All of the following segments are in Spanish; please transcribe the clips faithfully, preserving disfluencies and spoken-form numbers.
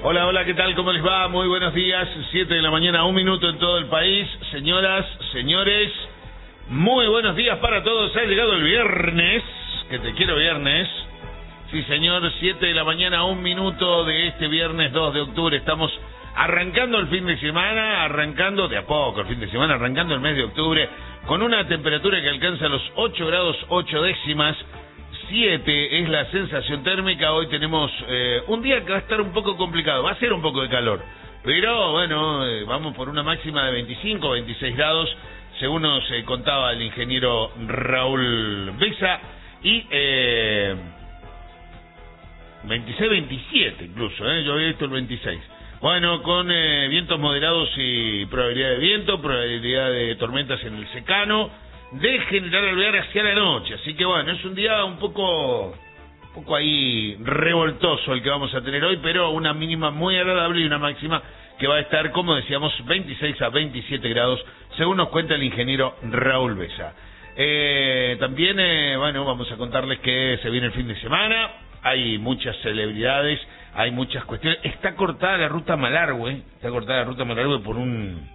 Hola, hola, ¿qué tal? ¿Cómo les va? Muy buenos días, siete de la mañana, un minuto en todo el país. Señoras, señores, muy buenos días para todos. Ha llegado el viernes, que te quiero viernes. Sí, señor, siete de la mañana, un minuto de este viernes dos de octubre. Estamos arrancando el fin de semana, arrancando de a poco el fin de semana, arrancando el mes de octubre, con una temperatura que alcanza los ocho grados ocho décimas. siete es la sensación térmica. Hoy tenemos eh, un día que va a estar un poco complicado, va a ser un poco de calor, pero bueno, eh, vamos por una máxima de veinticinco, veintiséis grados, según nos eh, contaba el ingeniero Raúl Besa, y eh, veintiséis, veintisiete incluso, eh, yo había visto el veintiséis. Bueno, con eh, vientos moderados y probabilidad de viento, probabilidad de tormentas en el secano, de generar alvear hacia la noche. Así que bueno, es un día un poco un poco ahí revoltoso el que vamos a tener hoy, pero una mínima muy agradable y una máxima que va a estar, como decíamos, veintiséis a veintisiete grados, según nos cuenta el ingeniero Raúl Besa. Eh, también, eh, bueno, vamos a contarles que se viene el fin de semana, hay muchas celebridades, hay muchas cuestiones. Está cortada la ruta Malargüe, está cortada la ruta Malargüe por un...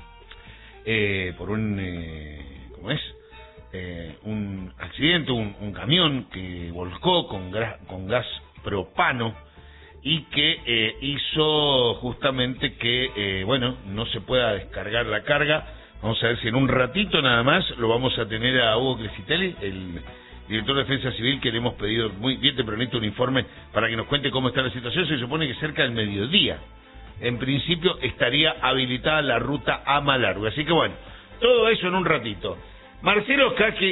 Eh, por un... Eh, ¿Cómo es? Eh, un accidente, un, un camión que volcó con, gra, con gas propano y que eh, hizo justamente que, eh, bueno, no se pueda descargar la carga. Vamos a ver si en un ratito nada más lo vamos a tener a Hugo Crescitelli, el director de Defensa Civil, que le hemos pedido muy bien tempranito un informe para que nos cuente cómo está la situación. Se supone que cerca del mediodía, en principio, estaría habilitada la ruta a Malargüe. Así que bueno, todo eso en un ratito. Marcelo Kaki,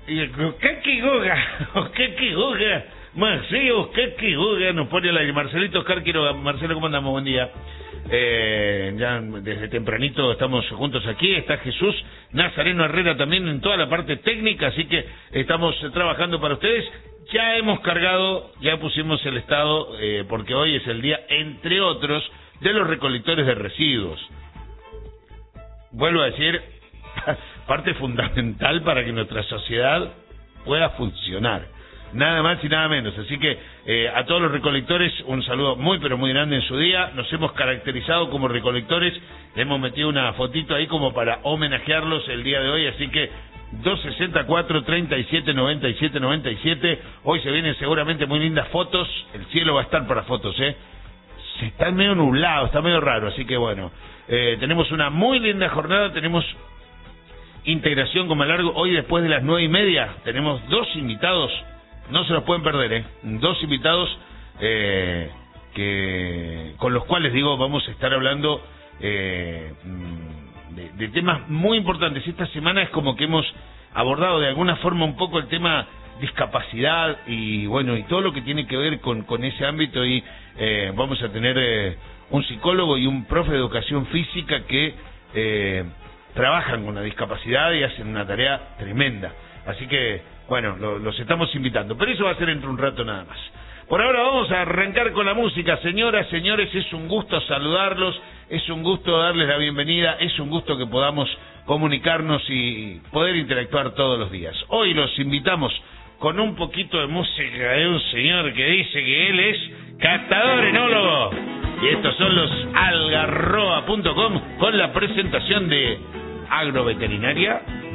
Kaki Goga, Kaki Goga, Marcelo Kaki Goga nos pone la Marcelito Oscar Quiroga. Marcelo, ¿cómo andamos? Buen día. Eh, ya desde tempranito estamos juntos aquí. Está Jesús Nazareno Herrera también en toda la parte técnica, así que estamos trabajando para ustedes. Ya hemos cargado, ya pusimos el estado, eh, porque hoy es el día, entre otros, de los recolectores de residuos. Vuelvo a decir, parte fundamental para que nuestra sociedad pueda funcionar, nada más y nada menos. Así que eh, a todos los recolectores un saludo muy pero muy grande en su día. Nos hemos caracterizado como recolectores, le hemos metido una fotito ahí como para homenajearlos el día de hoy, así que dos sesenta y cuatro, treinta y siete, noventa y siete, noventa y siete. Hoy se vienen seguramente muy lindas fotos, el cielo va a estar para fotos, eh se está medio nublado, está medio raro, así que bueno, eh, tenemos una muy linda jornada. Tenemos integración con Malargüe hoy después de las nueve y media. Tenemos dos invitados, no se los pueden perder, ¿eh? Dos invitados eh, que con los cuales, digo, vamos a estar hablando eh, de, de temas muy importantes. Esta semana es como que hemos abordado de alguna forma un poco el tema discapacidad y bueno, y todo lo que tiene que ver con, con ese ámbito, y eh, vamos a tener eh, un psicólogo y un profe de educación física que eh, trabajan con la discapacidad y hacen una tarea tremenda. Así que, bueno, lo, los estamos invitando. Pero eso va a ser entre un rato nada más. Por ahora vamos a arrancar con la música. Señoras, señores, es un gusto saludarlos, es un gusto darles la bienvenida, es un gusto que podamos comunicarnos y poder interactuar todos los días. Hoy los invitamos con un poquito de música de un señor que dice que él es catador enólogo. Y estos son los algarroa punto com con la presentación de Agroveterinaria